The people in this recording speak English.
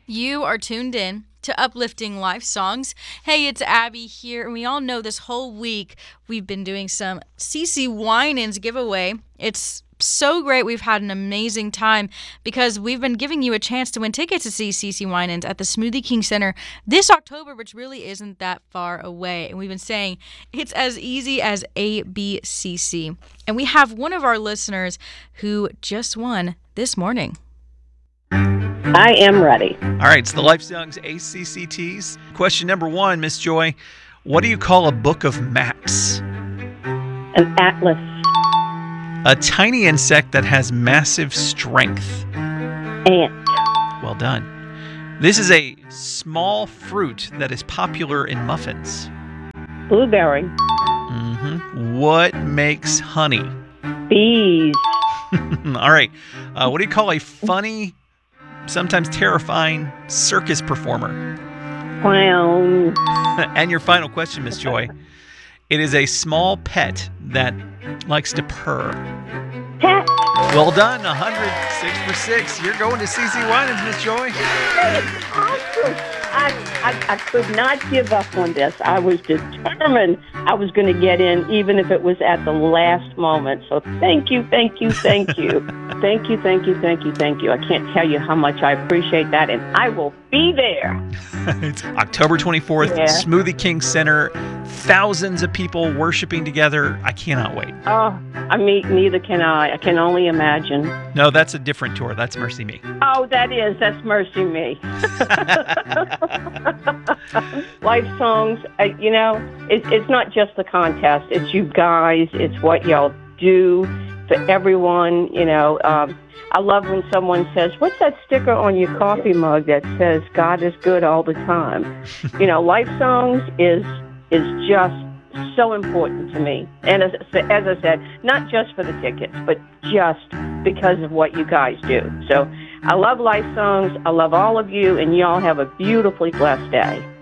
You are tuned in to Uplifting Life Songs. Hey, it's Abby here, and we all know this whole week we've been doing some CeCe Winans giveaway. It's so great. We've had an amazing time because we've been giving you a chance to win tickets to see CeCe Winans at the Smoothie King Center this October, which really isn't that far away. And we've been saying it's as easy as ABCC. And we have one of our listeners who just won this morning. I am ready. All right, it's the Life Songs ACCTs. Question number 1, Miss Joy. What do you call a book of maps? An atlas. A tiny insect that has massive strength. Ant. Well done. This is a small fruit that is popular in muffins. Blueberry. What makes honey? Bees. All right. What do you call a funny, sometimes terrifying circus performer? Clown. And your final question, Miss Joy. It is a small pet that likes to purr. Cat. Well done. 106 for 6. You're going to CeCe Winans, Miss Joy. Awesome. I could not give up on this. I was determined I was going to get in, even if it was at the last moment. So thank you, thank you, thank you. Thank you, thank you, thank you, thank you. I can't tell you how much I appreciate that, and I will be there. It's October 24th, Smoothie King Center. Thousands of people worshiping together. I cannot wait. Oh, neither can I. I can only imagine. No, that's a different tour. That's Mercy Me. Oh, that's Mercy Me. Life Songs, it's not just the contest. It's you guys. It's what y'all do for everyone. I love when someone says, "What's that sticker on your coffee mug that says God is good all the time?" Life Songs is just so important to me. And as I said, not just for the tickets, but just because of what you guys do. So I love Life Songs. I love all of you, and y'all have a beautifully blessed day.